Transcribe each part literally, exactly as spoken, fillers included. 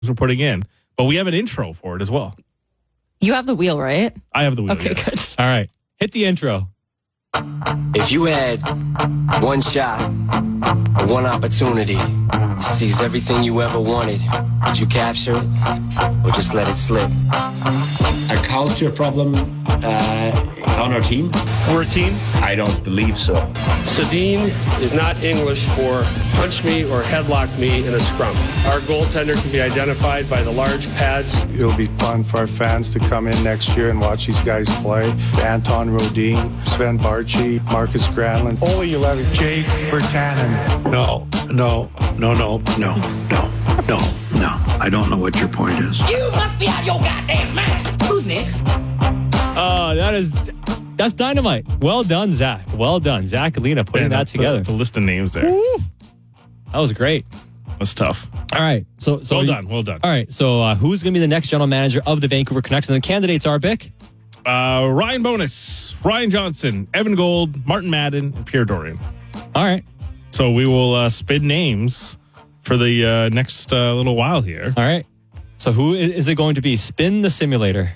we're putting in. But we have an intro for it as well. You have the wheel, right? I have the wheel. Okay, yes. good. All right. Hit the intro. If you had one shot, or one opportunity to seize everything you ever wanted, would you capture it or just let it slip? A culture problem uh, on our team? We're a team? I don't believe so. Sedin is not English for punch me or headlock me in a scrum. Our goaltender can be identified by the large pads. It'll be fun for our fans to come in next year and watch these guys play. Anton Rodin, Sven Barchi, Marcus Granlund, Ole Julevi, Jake Virtanen. No, no, no, no, no, no, no, no. I don't know what your point is. You must be out of your goddamn mind. Who's next? Oh, that is... That's dynamite. Well done, Zach. Well done. Zach and Lena putting Man, that together. The, the list of names there. Woo. That was great. That's tough. All right. So, so well you, done. Well done. All right. So, uh, who's going to be the next general manager of the Vancouver Canucks? And the candidates are, Bick? Uh, Ryan Bonus, Ryan Johnson, Evan Gold, Martin Madden, and Pierre Dorian. All right. So we will uh, spin names for the uh, next uh, little while here. All right. So who is, is it going to be? Spin the simulator.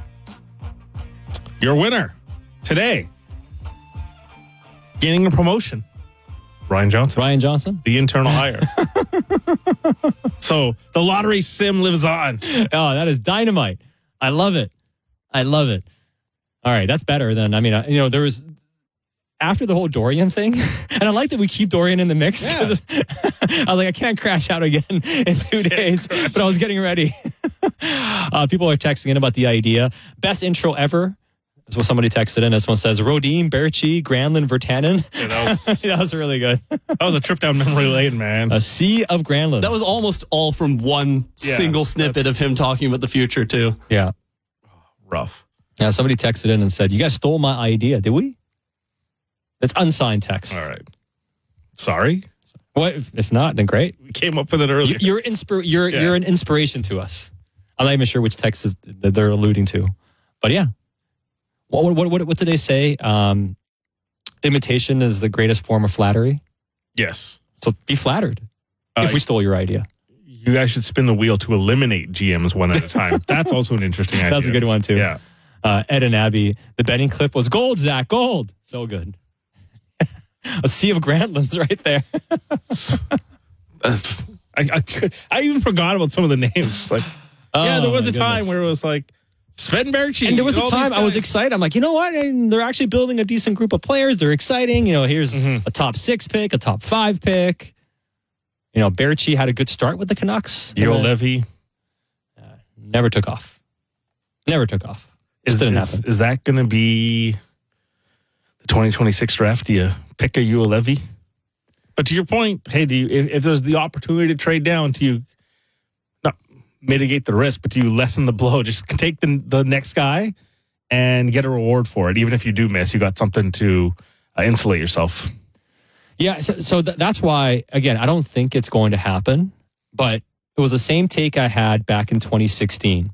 Your winner today, gaining a promotion, Ryan Johnson. Ryan Johnson? The internal hire. So the lottery sim lives on. Oh, that is dynamite. I love it. I love it. All right. That's better than, I mean, uh, you know, there was, after the whole Dorian thing, and I like that we keep Dorian in the mix. Yeah. I was like, I can't crash out again in two days, but I was getting ready. uh, people are texting in about the idea. Best intro ever. That's what somebody texted in. This one says, Rodin, Berchi, Granlund, Virtanen. Yeah, that, was, that was really good. that was a trip down memory lane, man. A sea of Granlund. That was almost all from one Yeah, single snippet of him talking about the future, too. Yeah. Rough. Yeah, somebody texted in and said, you guys stole my idea. Did we? That's unsigned text. All right. Sorry. What if, if not, then great. We came up with it earlier. You- You're inspir- You're Yeah. you're an inspiration to us. I'm not even sure which text is, that they're alluding to, but yeah. What what what what did they say? Um, imitation is the greatest form of flattery. Yes. So be flattered Uh, if we stole your idea. You guys should spin the wheel to eliminate G Ms one at a time. That's also an interesting idea. That's a good one too. Yeah. Uh, Ed and Abby. The betting clip was gold. Zach, gold. So good. A sea of Grantlands right there. I, I could, I even forgot about some of the names. Like, yeah, there Oh, was my a time goodness. where it was like Sven Berchi. And there was a all time these I was guys. excited. I'm like, you know what? And they're actually building a decent group of players. They're exciting. You know, here's Mhm. a top six pick, a top five pick. You know, Berchi had a good start with the Canucks. Yo And then, Levy. uh, never took off. Never took off. Is, Just didn't is, happen. is that going to be the twenty twenty-six draft? Do you pick a Yo Levy? But to your point, hey, do you, if, if there's the opportunity to trade down, do you not mitigate the risk, but do you lessen the blow? Just take the, the next guy and get a reward for it. Even if you do miss, you got something to uh, insulate yourself. Yeah, so, so th- that's why, again, I don't think it's going to happen, but it was the same take I had back in twenty sixteen.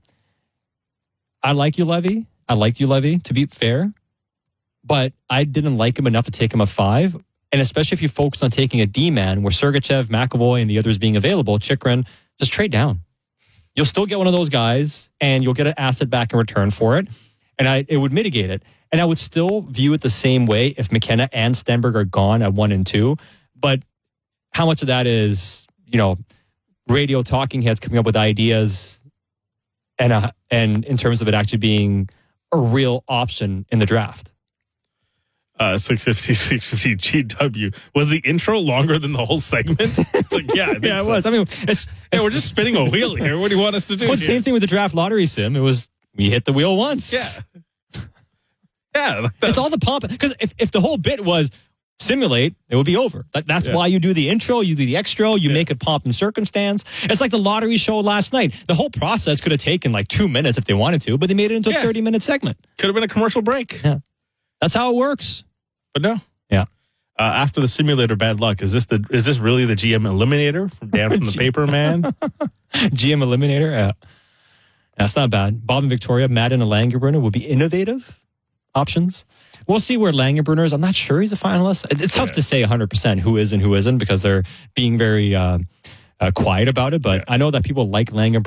I like you, Levy. I liked you, Levy, to be fair, but I didn't like him enough to take him a five. And especially if you focus on taking a D-man where Sergachev, McAvoy, and the others being available, Chychrun, just trade down. You'll still get one of those guys, and you'll get an asset back in return for it. And I, it would mitigate it. And I would still view it the same way if McKenna and Stenberg are gone at one and two. But how much of that is, you know, radio talking heads coming up with ideas and uh, and in terms of it actually being a real option in the draft? Uh, six fifty, six fifty G W. Was the intro longer than the whole segment? It's like, yeah, I think Yeah, it so. was. I mean, it's, Hey, we're just spinning a wheel here. What do you want us to do? well, here? same thing with the draft lottery sim. It was, we hit the wheel once. Yeah. Yeah. like that. It's all the pomp. Because if, if the whole bit was simulate, it would be over. That, that's Yeah. why you do the intro, you do the extra, you Yeah. make it pomp and circumstance. It's like the lottery show last night. The whole process could have taken like two minutes if they wanted to, but they made it into Yeah. a thirty-minute segment. Could have been a commercial break. Yeah. That's how it works. But no. Yeah. Uh, after the simulator bad luck, is this the is this really the G M eliminator from Dan from the Paper Man? G M Eliminator. Yeah. That's not bad. Bob and Victoria, Madden and Langerbrunner will be innovative options. We'll see where Langerbrunner is. I'm not sure he's a finalist. It- It's tough Yeah. to say one hundred percent who is and who isn't because they're being very, uh, uh, quiet about it. But I know that people like Langen